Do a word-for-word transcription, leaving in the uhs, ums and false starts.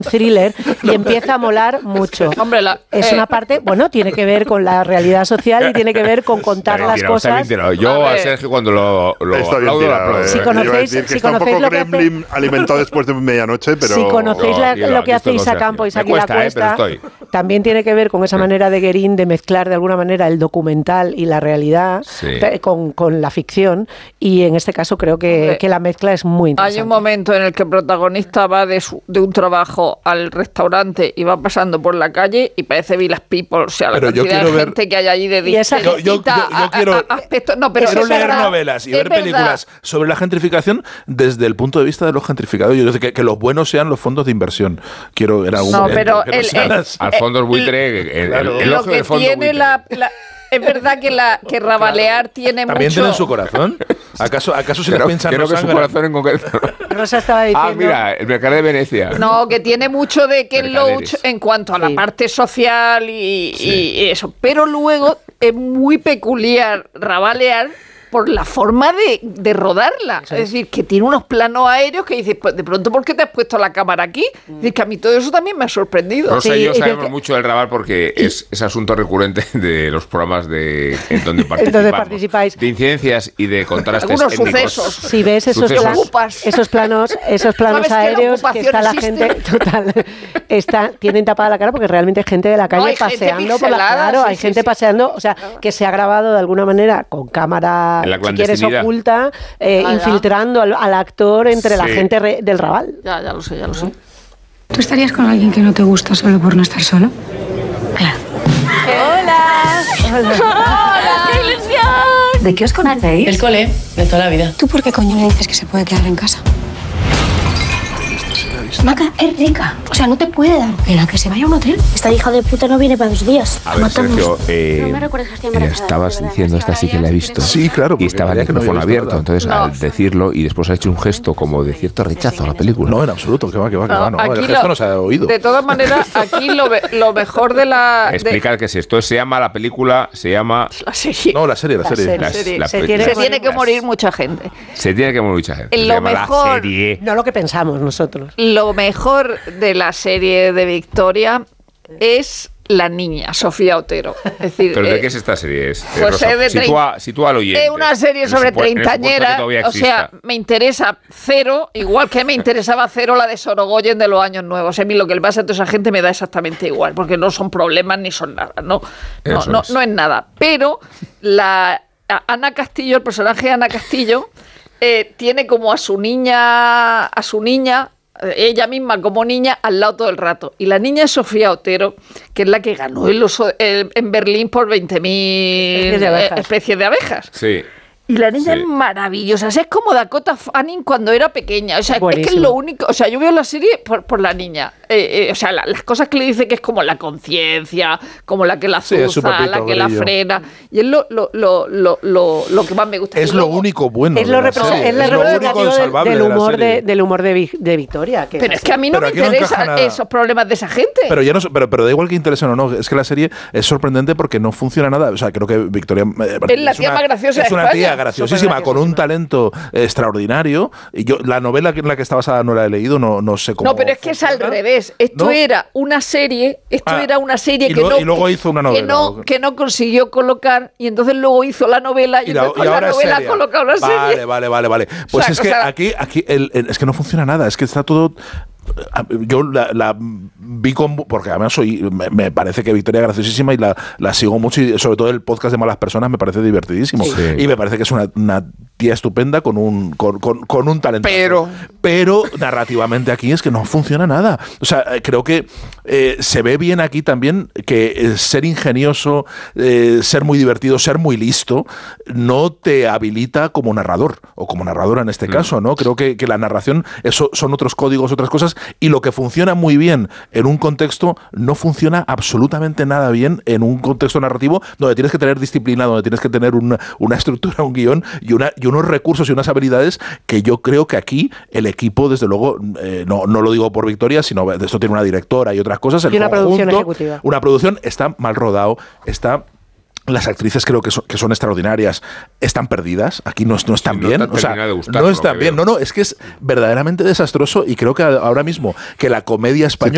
thriller y empieza a molar mucho. Hombre, la, es eh. una parte, bueno, tiene que ver con la realidad social y tiene que ver con contar Está las tirado, cosas. está bien tirado. Yo a, a Sergio cuando lo, lo está bien aplaudo, tirado, aplaudo. Si eh. conocéis, Decir que si está un conocéis poco lo que hace, gremlin alimentado después de medianoche, pero... si conocéis la, Yo, lo que hace esto Isa no Campo, sé. Isa Me cuesta, Cuesta, eh, pero estoy. también tiene que ver con esa manera de Guerín de mezclar de alguna manera el documental y la realidad Sí. con, con la ficción, y en este caso creo que, Hombre, que la mezcla es muy interesante. hay un momento en el que el protagonista va de, su, de un trabajo al restaurante y va pasando por la calle y parece Village People, o sea, la Pero yo cantidad de quiero ver- gente que hay allí de Y esa- Yo- yo- yo- yo quiero- aspectos, no, pero Quiero es leer verdad, novelas y es ver verdad. películas sobre la gentrificación desde el punto de vista de los gentrificados. Yo creo que, que los buenos sean los fondos de inversión. Quiero en algún No, momento. pero que no el- sean el- las- Al fondo buitre, el, el, Claro. el Lo ojo del que fondo tiene buitre. la, la- es verdad que la que Rabalear tiene ¿También mucho. tienen su corazón? ¿Acaso, acaso si les Creo, pinchan creo no que su sangran? corazón en concreto. Rosa estaba diciendo... Ah, mira, el mercado de Venecia. No, que tiene mucho de Ken Loach Mercaderes. en cuanto a la Sí. parte social y, Sí. y eso. Pero luego es muy peculiar Rabalear por la forma de, de rodarla. Sí. Es decir, que tiene unos planos aéreos que dices, pues de pronto, ¿por qué te has puesto la cámara aquí? Es decir, que a mí todo eso también me ha sorprendido. Rosa Sí, y yo y sabemos que- mucho del Raval porque es, es asunto recurrente de los programas de en donde participamos. donde participáis. De incidencias y de contrastes Algunos étnicos. sucesos. Si ves esos, Sucesos. plan- Ocupas. esos planos, esos planos ¿Sabes que la aéreos que ocupación está la existe? gente total, está, tienen tapada la cara porque realmente hay gente de la calle hay gente paseando por la pixelada, claro, sí, hay sí, gente sí. paseando, o sea, que se ha grabado de alguna manera con cámara, En la si quieres clandestinidad. oculta, eh, Ah, ya. infiltrando al, al actor entre la Sí. gente re- del Raval. Ya, ya lo sé, ya lo sé. ¿Tú estarías con alguien que no te gusta solo por no estar solo? Claro. ¡Qué ilusión! ¿De qué os conocéis? El cole, de toda la vida. ¿Tú por qué coño le dices que se puede quedar en casa? Maca, es rica. O sea, no te puede dar pena que se vaya a un hotel. Esta hija de puta no viene para dos días. A ver, Sergio, eh, No me recuerdes que estoy embarazada, estabas de verdad. diciendo, esta sí que la he visto. Sí, claro, Y porque estaba el creía que no micrófono había visto, abierto, ¿verdad? entonces No. al decirlo y después ha hecho un gesto como de cierto rechazo a la película. No, en absoluto, que va, que va, que No, va. No, aquí el gesto lo- no se ha oído. De todas maneras, aquí lo, be- lo mejor de la, de Explicar qué es esto. Se llama la película, se llama la serie. No, la serie, la, La serie. serie. Las- serie. la Se pe- tiene Se las- tiene que las- morir mucha gente. Se tiene que morir mucha gente. Lo se llama mejor- la serie. No lo que pensamos nosotros. Lo mejor de la serie de Victoria es la niña, Sofía Otero. Es decir, ¿Pero de eh, qué es esta serie? Es, pues Rosa, es de sitúa, sitúa al oyente. es una serie En el sobre supu- en el supuesto que treintañera, todavía o sea, exista. me interesa cero, igual que me interesaba cero la de Sorogoyen de los años nuevos. A mí lo que le pasa a toda esa gente me da exactamente igual, porque no son problemas ni son nada, no, no, Eso no, es. no es nada. Pero la a- Ana Castillo, el personaje de Ana Castillo, eh, tiene como a su niña, a su niña, eh, ella misma como niña, al lado todo el rato. Y la niña es Sofía Otero, que es la que ganó el oso, el- en Berlín por veinte mil Especies de abejas. especies de abejas. Sí. Y la niña Sí. es maravillosa. O sea, es como Dakota Fanning cuando era pequeña. O sea, es que es Buenísimo. lo único. O sea, yo veo la serie por, por la niña. Eh, eh, o sea, la- las cosas que le dice que es como la conciencia, como la que la Sí, es su azuza, Pepito la que la Grillo. frena. Y es lo, lo, lo, lo, lo, lo que más me gusta. Es Y lo luego- único bueno. Es de lo, la represent- serie. es la Es lo único representativo de- salvable del de la humor de, serie. del humor de, Vi- de Victoria. Que Pero es que a mí no Pero me aquí no encaja interesan nada. esos problemas de esa gente. Pero ya no, pero, pero da igual que interesen o no, es que la serie es sorprendente porque no funciona nada. O sea, creo que Victoria eh, Es la tía más graciosa es de una España. tía graciosísima, con un talento extraordinario. Y yo la novela en la que está basada no la he leído, no, no sé cómo. No, pero es que es al funciona. revés. Esto ¿No? era una serie, esto Ah, era una serie y que, luego- no, y luego hizo una que novela. no, que no consiguió colocar y entonces luego hizo la novela y, Y, la- entonces y con la ahora es novela ha seria. colocado la Vale, serie. vale, vale, vale. Pues O sea, es que o sea- aquí, aquí el- el- es que no funciona nada, es que está todo. Yo la, la vi con. Porque además soy, me, me parece que Victoria es graciosísima y la, la sigo mucho. Y sobre todo el podcast de Malas Personas me parece divertidísimo. Sí. Y me parece que es una, una tía estupenda con un, con, con, con un talento. Pero- Pero narrativamente aquí es que no funciona nada. O sea, eh, creo que eh, se ve bien aquí también que eh, ser ingenioso, eh, ser muy divertido, ser muy listo, no te habilita como narrador o como narradora en este Mm. caso, ¿no? Creo que, que la narración eso son otros códigos, otras cosas, y lo que funciona muy bien en un contexto no funciona absolutamente nada bien en un contexto narrativo donde tienes que tener disciplina, donde tienes que tener una, una estructura, un guión y, una, y unos recursos y unas habilidades que yo creo que aquí el equipo, desde luego, eh, no, no lo digo por Victoria, sino esto tiene una directora y otras cosas. El Y una producción conjunto, ejecutiva. Una producción está mal rodado, está... Las actrices creo que son, que son extraordinarias, están perdidas, aquí no, no están Sí, no bien, te ha o sea, terminado de gustar, no por lo están que bien, veo. no, no, es que es verdaderamente desastroso y creo que ahora mismo que la comedia española